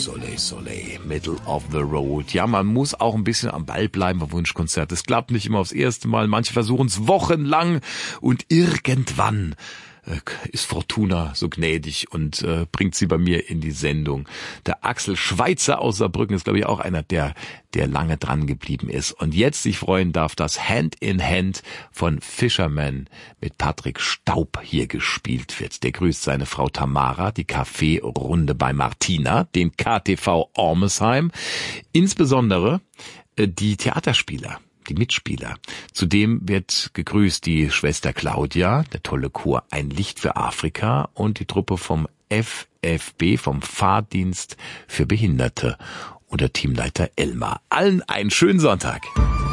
Soleil, Soleil, Middle of the Road. Ja, man muss auch ein bisschen am Ball bleiben beim Wunschkonzert. Es klappt nicht immer aufs erste Mal. Manche versuchen es wochenlang und irgendwann ist Fortuna so gnädig und bringt sie bei mir in die Sendung. Der Axel Schweitzer aus Saarbrücken ist, glaube ich, auch einer, der lange dran geblieben ist und jetzt sich freuen darf, dass Hand in Hand von Fisherman mit Patrick Staub hier gespielt wird. Der grüßt seine Frau Tamara, die Kaffeerunde bei Martina, den KTV Ormesheim, insbesondere die Theaterspieler. Die Mitspieler. Zudem wird gegrüßt die Schwester Claudia, der tolle Chor Ein Licht für Afrika und die Truppe vom FFB, vom Fahrdienst für Behinderte und der Teamleiter Elmar. Allen einen schönen Sonntag.